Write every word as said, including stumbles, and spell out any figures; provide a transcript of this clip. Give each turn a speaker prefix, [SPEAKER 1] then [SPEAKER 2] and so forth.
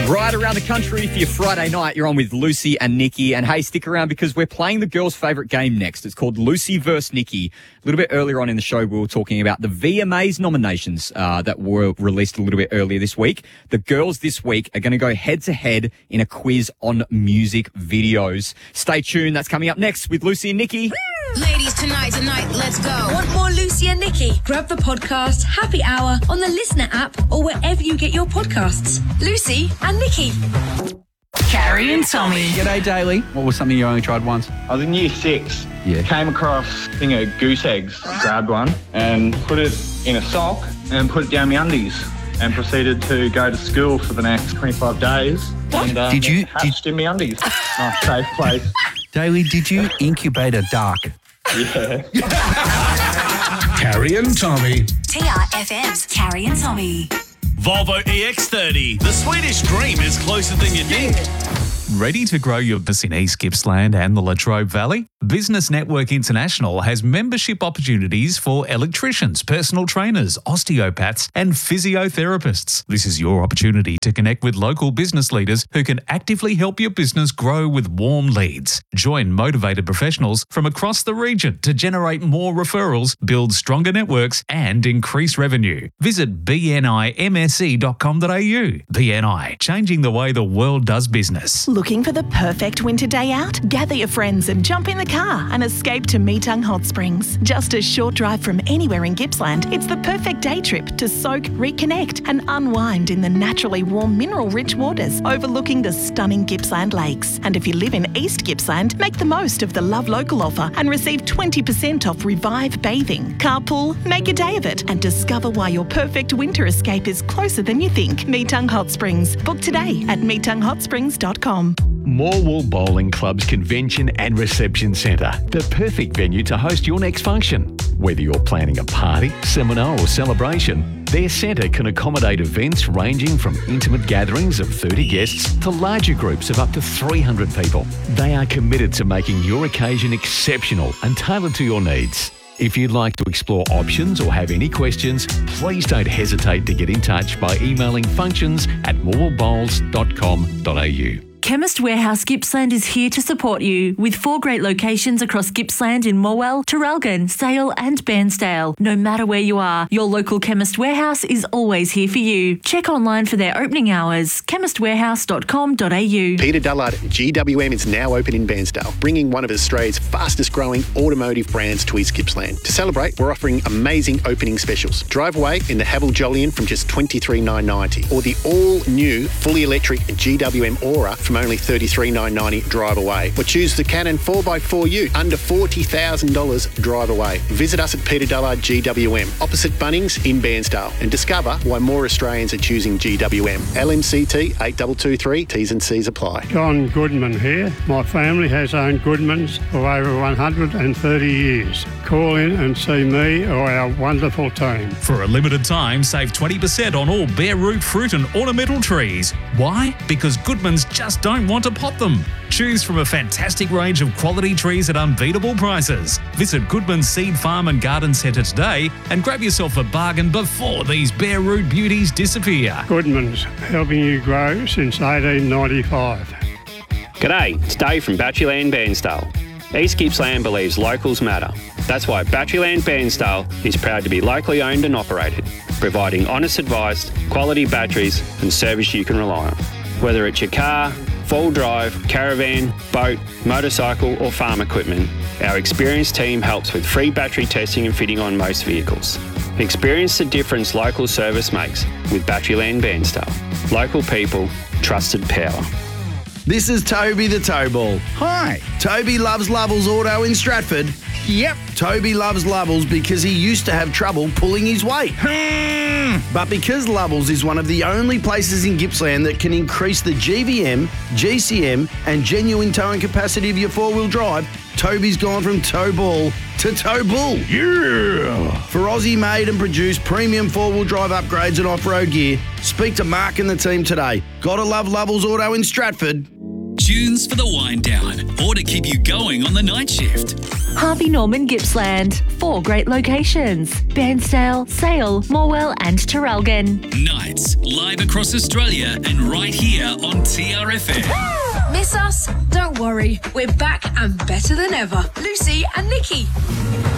[SPEAKER 1] Right around the country for your Friday night, you're on with Lucy and Nikki. And hey, stick around because we're playing the girls' favourite game next. It's called Lucy versus Nikki. A little bit earlier on in the show, we were talking about the V M As nominations uh, that were released a little bit earlier this week. The girls this week are going to go head-to-head in a quiz on music videos. Stay tuned. That's coming up next with Lucy and Nikki.
[SPEAKER 2] Ladies, tonight, tonight, let's go.
[SPEAKER 3] Want more Lucy and Nikki? Grab the podcast Happy Hour on the Listener app or wherever you get your podcasts. Lucy and Nikki.
[SPEAKER 4] Carrie and Tommy.
[SPEAKER 5] G'day, Daly. What was something you only tried once?
[SPEAKER 6] I was in year six.
[SPEAKER 5] Yeah.
[SPEAKER 6] Came across a thing of goose eggs. Grabbed one and put it in a sock and put it down my undies and proceeded to go to school for the next twenty-five days. And, um,
[SPEAKER 5] Did you-
[SPEAKER 6] hatched in my undies. Nice, safe place.
[SPEAKER 5] Daly, did you incubate a duck?
[SPEAKER 6] Yeah.
[SPEAKER 7] Carrie and Tommy.
[SPEAKER 2] T R F M's Carrie and Tommy.
[SPEAKER 8] Volvo E X thirty. The Swedish dream is closer than you think.
[SPEAKER 9] Ready to grow your business in East Gippsland and the Latrobe Valley? Business Network International has membership opportunities for electricians, personal trainers, osteopaths, and physiotherapists. This is your opportunity to connect with local business leaders who can actively help your business grow with warm leads. Join motivated professionals from across the region to generate more referrals, build stronger networks, and increase revenue. Visit b n i m s e dot com dot a u. B N I, changing the way the world does business.
[SPEAKER 4] Looking for the perfect winter day out? Gather your friends and jump in the car and escape to Meetung Hot Springs. Just a short drive from anywhere in Gippsland, it's the perfect day trip to soak, reconnect and unwind in the naturally warm mineral-rich waters overlooking the stunning Gippsland lakes. And if you live in East Gippsland, make the most of the Love Local offer and receive twenty percent off Revive Bathing. Carpool, make a day of it and discover why your perfect winter escape is closer than you think. Meetung Hot Springs. Book today at meetung hot springs dot com.
[SPEAKER 10] Morwell Bowling Club's Convention and Reception Centre, the perfect venue to host your next function. Whether you're planning a party, seminar or celebration, their centre can accommodate events ranging from intimate gatherings of thirty guests to larger groups of up to three hundred people. They are committed to making your occasion exceptional and tailored to your needs. If you'd like to explore options or have any questions, please don't hesitate to get in touch by emailing functions at morwell bowls dot com dot a u.
[SPEAKER 11] Chemist Warehouse Gippsland is here to support you with four great locations across Gippsland in Morwell, Traralgon, Sale and Bairnsdale. No matter where you are, your local Chemist Warehouse is always here for you. Check online for their opening hours, chemist warehouse dot com dot a u.
[SPEAKER 12] Peter Dullard G W M is now open in Bairnsdale, bringing one of Australia's fastest growing automotive brands to East Gippsland. To celebrate, we're offering amazing opening specials. Drive away in the Haval Jolyon from just twenty-three thousand nine hundred ninety dollars or the all-new fully electric G W M Aura from only thirty-three thousand nine hundred ninety dollars drive away. Or choose the Canon four by four U under forty thousand dollars drive away. Visit us at Peter Dullard G W M, opposite Bunnings in Bairnsdale, and discover why more Australians are choosing G W M. L M C T eight two two three, T's and C's apply.
[SPEAKER 13] John Goodman here. My family has owned Goodmans for over one hundred thirty years. Call in and see me or our wonderful team.
[SPEAKER 9] For a limited time, save twenty percent on all bare root fruit and ornamental trees. Why? Because Goodman's just don't want to pot them. Choose from a fantastic range of quality trees at unbeatable prices. Visit Goodman's Seed Farm and Garden Centre today and grab yourself a bargain before these bare root beauties disappear.
[SPEAKER 13] Goodman's, helping you grow since eighteen ninety-five.
[SPEAKER 14] G'day, it's Dave from Batteryland Bairnsdale. East Gippsland believes locals matter. That's why Batteryland Bairnsdale is proud to be locally owned and operated, providing honest advice, quality batteries and service you can rely on. Whether it's your car, full drive, caravan, boat, motorcycle or farm equipment, our experienced team helps with free battery testing and fitting on most vehicles. Experience the difference local service makes with Batteryland Bairnsdale. Local people, trusted power.
[SPEAKER 15] This is Toby the Towball. Hi. Toby loves Lovell's Auto in Stratford. Yep. Toby loves Lovell's because he used to have trouble pulling his weight. But because Lovell's is one of the only places in Gippsland that can increase the G V M, G C M and genuine towing capacity of your four-wheel drive, Toby's gone from Towball to Towbull. Yeah! For Aussie-made and produced premium four-wheel drive upgrades and off-road gear, speak to Mark and the team today. Gotta love Lovell's Auto in Stratford.
[SPEAKER 8] tunes for the wind down or to keep you going on the night shift.
[SPEAKER 11] Harvey Norman Gippsland. Four great locations. Bairnsdale, Sale, Morwell and Traralgon.
[SPEAKER 8] Nights live across Australia and right here on T R F M.
[SPEAKER 3] Miss us? Don't worry. We're back and better than ever. Lucy and Nikki.